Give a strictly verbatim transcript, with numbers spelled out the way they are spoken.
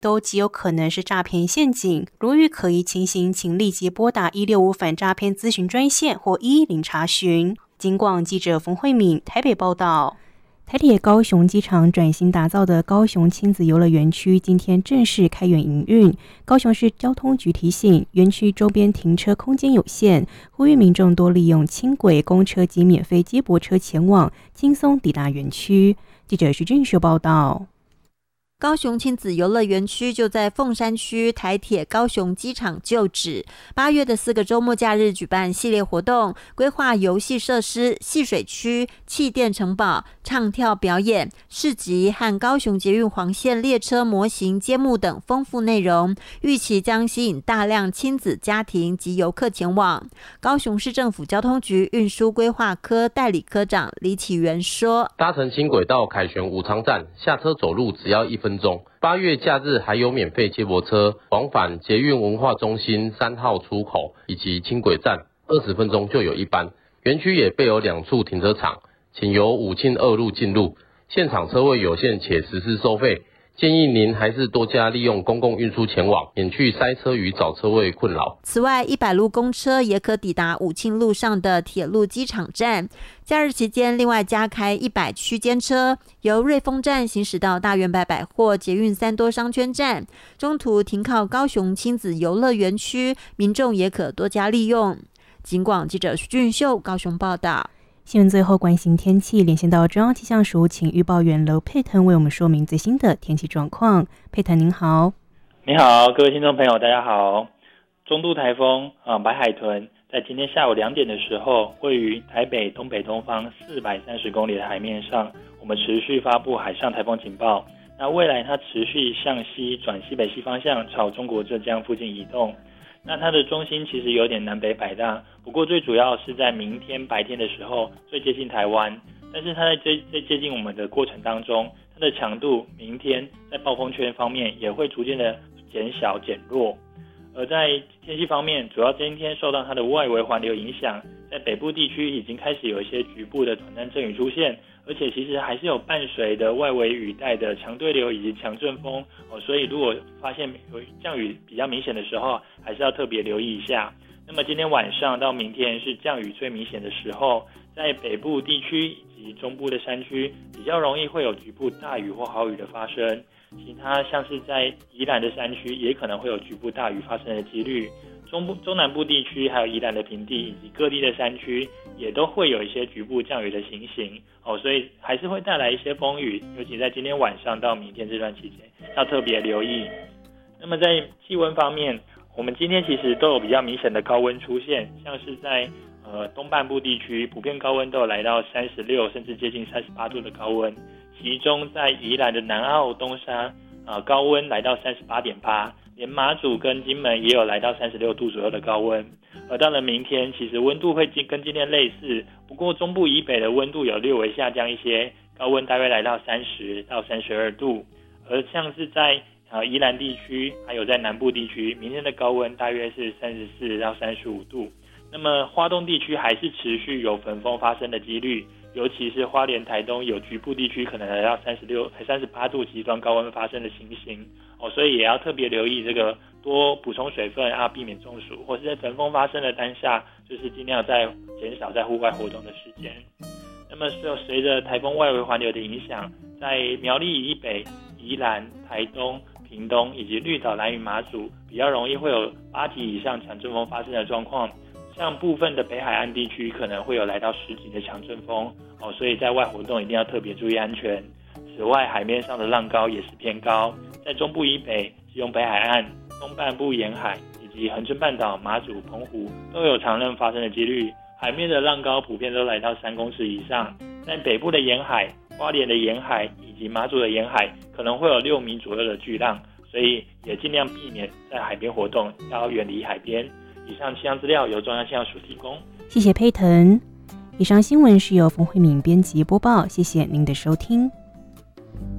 都极有可能是诈骗陷阱。如遇可疑情形，请立即拨打一六五反诈骗咨询专线或一一零查询。警广记者冯慧敏台北报道。台铁高雄机场转型打造的高雄亲子游乐园区今天正式开园营运。高雄市交通局提醒，园区周边停车空间有限，呼吁民众多利用轻轨、公车及免费接驳车前往，轻松抵达园区。记者徐俊秀报道。 高雄亲子游乐园区就在凤山区台铁高雄机场旧址，八月的四个周末假日举办系列活动，规划游戏设施、戏水区、气垫城堡、唱跳表演、市集和高雄捷运黄线列车模型揭幕等丰富内容，预期将吸引大量亲子家庭及游客前往。高雄市政府交通局运输规划科代理科长李启源说： 搭乘轻轨到凯旋武昌站，下车走路只要一分钟。八月假日还有免费接驳车往返捷运文化中心三号出口以及轻轨站，二十分钟就有一班。园区也备有两处停车场，请由武庆二路进入。现场车位有限且实施收费，建议您还是多加利用公共运输前往，免去塞车与找车位困扰。 此外，一百路公车也可抵达武庆路上的铁路机场站。假日期间，另外加开一百区间车，由瑞丰站行驶到大圆柏百货捷运三多商圈站，中途停靠高雄亲子游乐园区，民众也可多加利用。警广记者徐俊秀高雄报道。 新闻最后关心天气，连线到中央气象署，请预报员娄佩腾为我们说明最新的天气状况。佩腾您好。 你好，各位听众朋友大家好。中度台风、呃、白海豚在今天下午两点的时候，位于台北东北东方四百三十公里的海面上，我们持续发布海上台风警报。那未来它持续向西转西北西方向，朝中国浙江附近移动。那它的中心其实有点南北摆荡，不过最主要是在明天白天的时候最接近台湾，但是它在最最接近我们的过程当中，它的强度明天在暴风圈方面也会逐渐的减小减弱。而在天气方面，主要今天受到它的外围环流影响，在北部地区已经开始有一些局部的短暂阵雨出现，而且其实还是有伴随的外围雨带的强对流以及强阵风、哦、所以如果发现有降雨比较明显的时候，还是要特别留意一下。那么今天晚上到明天是降雨最明显的时候，在北部地区以及中部的山区比较容易会有局部大雨或豪雨的发生，其他像是在宜兰的山区也可能会有局部大雨发生的几率，中部中南部地区还有宜兰的平地以及各地的山区也都会有一些局部降雨的情形、哦、所以还是会带来一些风雨，尤其在今天晚上到明天这段期间要特别留意。那么在气温方面，我们今天其实都有比较明显的高温出现，像是在呃东半部地区普遍高温都有来到三十六甚至接近三十八度的高温，其中在宜兰的南澳东沙、呃、高温来到 三十八点八， 连马祖跟金门也有来到三十六度左右的高温。而到了明天其实温度会跟今天类似，不过中部以北的温度有略微下降一些，高温大约来到三十到三十二度。而像是在呃宜兰地区还有在南部地区，明天的高温大约是三十四到三十五度。那么花东地区还是持续有焚风发生的几率，尤其是花莲台东有局部地区可能来到三十六、三十八度极端高温发生的情形、哦、所以也要特别留意这个，多补充水分啊，避免中暑，或是在焚风发生的当下，就是尽量在减少在户外活动的时间。那么随着台风外围环流的影响，在苗栗以北、宜兰、台东、屏东以及绿岛、兰屿、马祖比较容易会有八级以上强阵风发生的状况，像部分的北海岸地区可能会有来到十级的强阵风、哦、所以在外活动一定要特别注意安全。此外，海面上的浪高也是偏高，在中部以北、基隆北海岸、东半部沿海以及恒春半岛、马祖、澎湖都有长浪发生的几率，海面的浪高普遍都来到三公尺以上。在北部的沿海、花莲的沿海以及马祖的沿海可能会有六米左右的巨浪，所以也尽量避免在海边活动，要远离海边。以上气象资料由中央气象署提供。 谢谢佩腾。以上新闻是由冯慧敏编辑播报，谢谢您的收听。